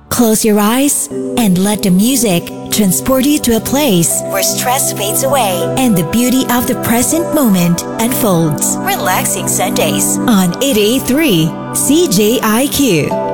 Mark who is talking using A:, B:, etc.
A: Close your eyes and let the music transport you to a place where stress fades away and the beauty of the present moment unfolds. Relaxing Sundays on 883 CJIQ.